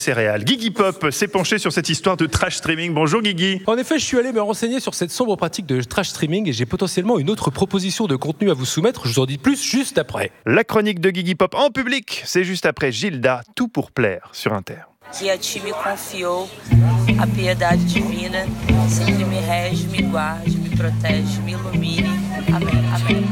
Céréales. Guigui Pop s'est penché sur cette histoire de trash streaming. Bonjour Guigui. En effet, je suis allé me renseigner sur cette sombre pratique de trash streaming et j'ai potentiellement une autre proposition de contenu à vous soumettre. Je vous en dis plus juste après. La chronique de Guigui Pop en public, c'est juste après Gilda, tout pour plaire sur Inter. Que a ti me confiou a piedade divina, sempre me rege, me guarde, me protege, me ilumine. Amém. Amém.